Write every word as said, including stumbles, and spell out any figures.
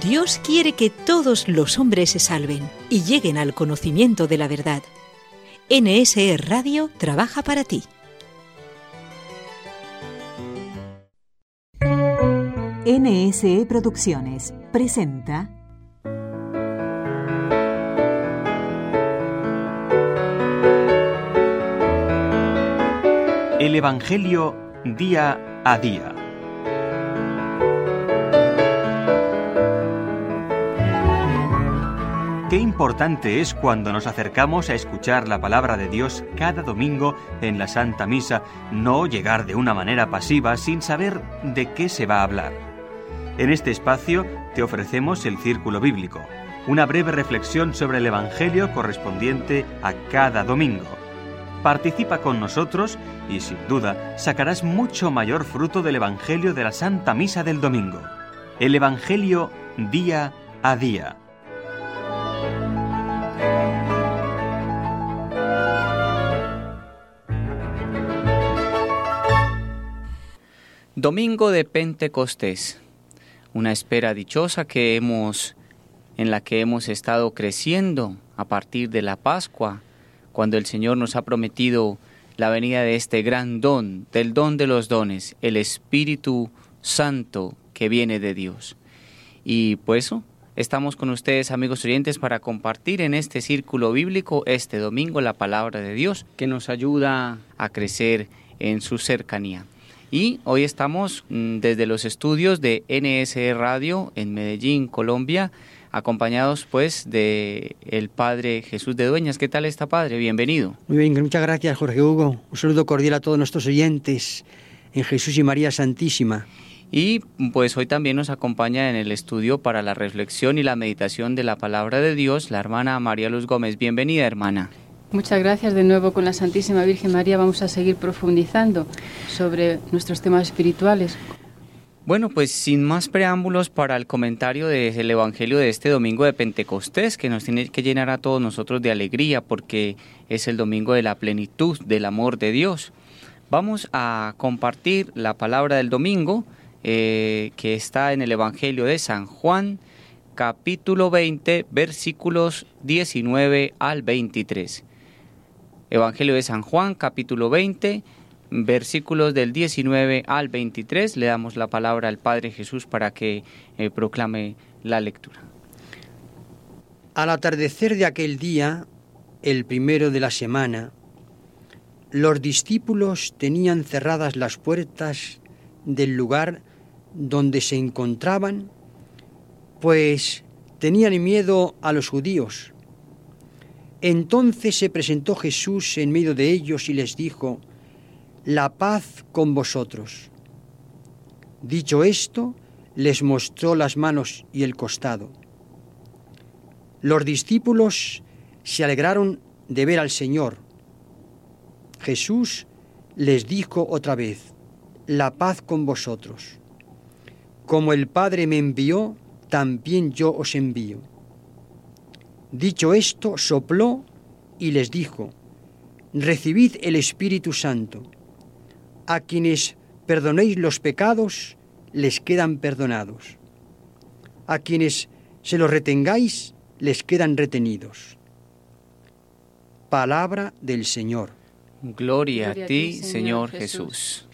Dios quiere que todos los hombres se salven y lleguen al conocimiento de la verdad. N S E Radio trabaja para ti. N S E Producciones presenta El Evangelio día a día. Qué importante es cuando nos acercamos a escuchar la palabra de Dios cada domingo en la Santa Misa, no llegar de una manera pasiva sin saber de qué se va a hablar. En este espacio te ofrecemos el Círculo Bíblico, una breve reflexión sobre el Evangelio correspondiente a cada domingo. Participa con nosotros y sin duda sacarás mucho mayor fruto del Evangelio de la Santa Misa del domingo. El Evangelio día a día. Domingo de Pentecostés, una espera dichosa que hemos, en la que hemos estado creciendo a partir de la Pascua, cuando el Señor nos ha prometido la venida de este gran don, del don de los dones, el Espíritu Santo que viene de Dios. Y pues eso, estamos con ustedes, amigos oyentes, para compartir en este círculo bíblico este domingo la palabra de Dios que nos ayuda a crecer en su cercanía. Y hoy estamos desde los estudios de N S E Radio en Medellín, Colombia, acompañados pues de el Padre Jesús de Dueñas. ¿Qué tal está, Padre? Bienvenido. Muy bien, muchas gracias, Jorge Hugo. Un saludo cordial a todos nuestros oyentes en Jesús y María Santísima. Y pues hoy también nos acompaña en el estudio para la reflexión y la meditación de la Palabra de Dios la hermana María Luz Gómez. Bienvenida, hermana. Muchas gracias. De nuevo con la Santísima Virgen María vamos a seguir profundizando sobre nuestros temas espirituales. Bueno, pues sin más preámbulos para el comentario del Evangelio de este domingo de Pentecostés, que nos tiene que llenar a todos nosotros de alegría porque es el domingo de la plenitud del amor de Dios. Vamos a compartir la palabra del domingo eh, que está en el Evangelio de San Juan, capítulo veinte, versículos diecinueve al veintitrés. Evangelio de San Juan, capítulo veinte, versículos del diecinueve al veintitrés. Le damos la palabra al Padre Jesús para que eh, proclame la lectura. Al atardecer de aquel día, el primero de la semana, los discípulos tenían cerradas las puertas del lugar donde se encontraban, pues tenían miedo a los judíos. Entonces se presentó Jesús en medio de ellos y les dijo: «La paz con vosotros». Dicho esto, les mostró las manos y el costado. Los discípulos se alegraron de ver al Señor. Jesús les dijo otra vez: «La paz con vosotros. Como el Padre me envió, también yo os envío». Dicho esto, sopló y les dijo: «Recibid el Espíritu Santo. A quienes perdonéis los pecados, les quedan perdonados. A quienes se los retengáis, les quedan retenidos». Palabra del Señor. Gloria, Gloria a ti, Señor, Señor Jesús. Jesús.